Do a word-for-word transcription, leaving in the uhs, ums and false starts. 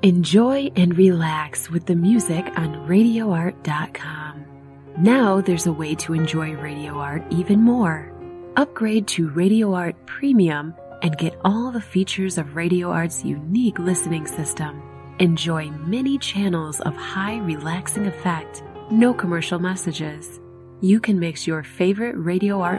Enjoy and relax with the music on radio art dot com. Now there's a way to enjoy Radio Art even more. Upgrade to Radio Art Premium and get all the features of Radio Art's unique listening system. Enjoy many channels of high relaxing effect, no commercial messages. You can mix your favorite Radio Art